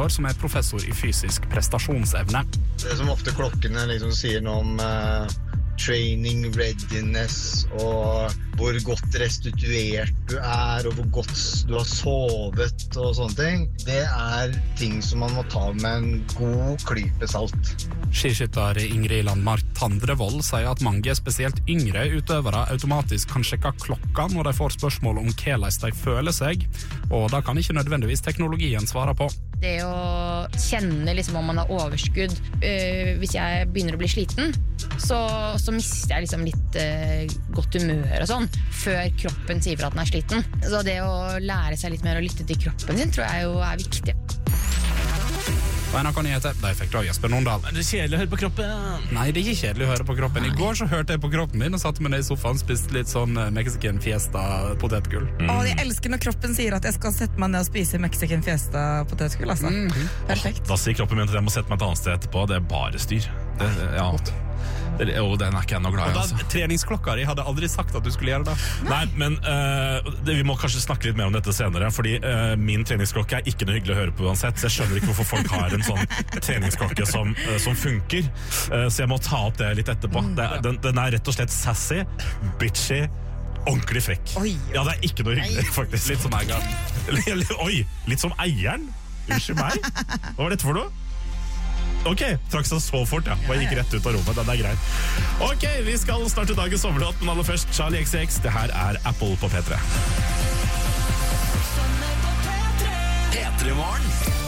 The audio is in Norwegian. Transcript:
Ødegård, som professor I fysisk prestasjonsevne. Det som ofte klokkene liksom sier noe om training readiness og hvor godt restituert du og hvor godt du har sovet og sånne ting, det ting som man må ta med en god klype salt. Skiskytter Ingrid Landmark Tandrevold sier at mange, spesielt yngre utøvere, automatisk kan sjekke klokka når de får spørsmål om hvordan de føler seg, og da kan ikke nødvendigvis teknologien svare på. Det å kjenne liksom om man har overskudd, hvis jeg begynner å bli sliten, så mister jeg liksom litt godt humør og sånn, før kroppen sier for at den sliten. Så det å lære seg litt mer å lytte til kroppen sin, tror jeg jo viktig. Og NRK Nyheter, de fikk da Jesper Nondal. Men det kjedelig å høre på kroppen. Nei, det ikke kjedelig å høre på kroppen. I går så hørte jeg på kroppen min og satt med ned I sofaen, spiste litt sånn Mexican Fiesta potetgull. Jeg elsker når kroppen sier at jeg skal sette meg ned og spise Mexican Fiesta potetgull, altså. Perfekt. Da sier kroppen min at jeg må sette meg et annet sted etterpå. Det bare styr. Ja. Den ikke enda glad I, altså. Treningsklokka di hadde aldri sagt at du skulle gjøre det. Nei, men vi må kanskje snakke litt mer om dette senere, fordi min treningsklokke ikke noe hyggelig å høre på uansett, så jeg skjønner ikke hvorfor folk har en sånn treningsklokke som funker, så jeg må ta opp det litt etterpå. Den rett og slett sassy, bitchy, ordentlig frekk. Ja, det ikke noe hyggelig, faktisk. Litt som eieren. Oi, litt som eieren? Unnskyld meg? Hva var dette for noe? Ok, trakk seg så fort, ja. Bare gikk rett ut av rommet, den greit. Ok, vi skal starte dagens sommerlåt, men aller først Charlie XCX. Det her Apple på P3. P3 Morgen.